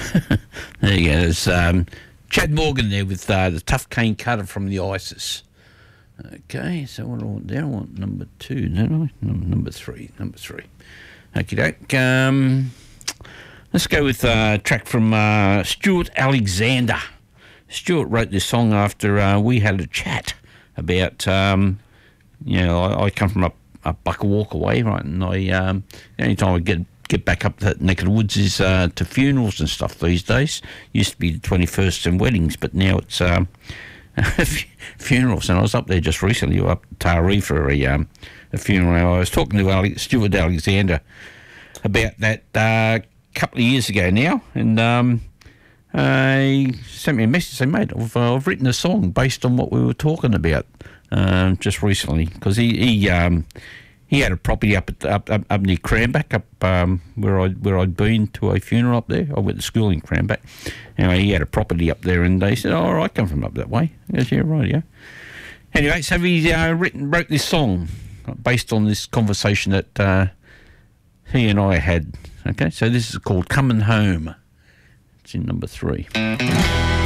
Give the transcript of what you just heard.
There you go. There's Chad Morgan there with the Tough Cane Cutter from the ISIS. Okay, so what do I want there? I want number 2, don't I? Number 3. Okie doke. Let's go with a track from Stuart Alexander. Stuart wrote this song after we had a chat about, I come from a buck a walk away, right? And the only time I get back up that neck of the woods is to funerals and stuff these days. Used to be the 21st and weddings, but now it's funerals. And I was up there just recently, up at Taree for a funeral. I was talking to Stuart Alexander about that a couple of years ago now, and he sent me a message saying, mate, I've written a song based on what we were talking about just recently, because he had a property up near Cranback, where I'd been to a funeral up there. I went to school in Cranback. Anyway, he had a property up there, and they said, "Oh, I come from up that way." I goes, "Yeah, right, yeah." Anyway, so he wrote this song based on this conversation that he and I had. Okay, so this is called "Coming Home." It's in number 3.